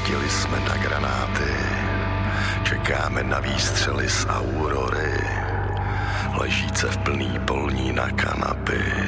Svítili jsme na granáty, čekáme na výstřely z Aurory, ležíce v plný polní na kanapy.